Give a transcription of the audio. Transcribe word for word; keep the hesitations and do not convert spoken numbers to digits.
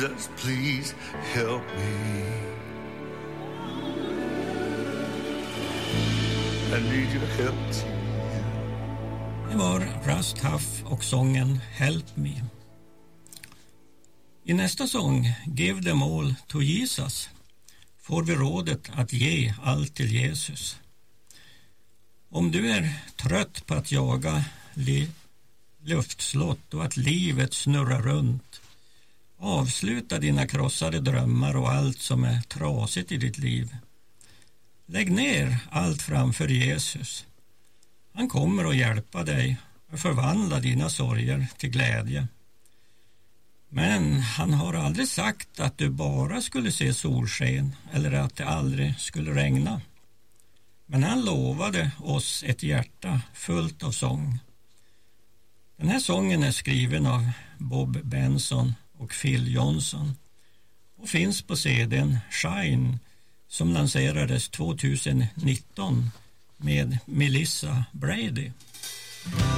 Jesus, please help me. I need your help. Det var Rust Huff och sången Help Me. I nästa sång, Give them all to Jesus, får vi rådet att ge allt till Jesus. Om du är trött på att jaga li- luftslott och att livet snurrar runt, avsluta dina krossade drömmar och allt som är trasigt i ditt liv. Lägg ner allt framför Jesus. Han kommer att hjälpa dig och förvandla dina sorger till glädje. Men han har aldrig sagt att du bara skulle se solsken eller att det aldrig skulle regna. Men han lovade oss ett hjärta fullt av sång. Den här sången är skriven av Bob Benson och Phil Johnson och finns på C D:n Shine som lanserades tjugonitton med Melissa Brady.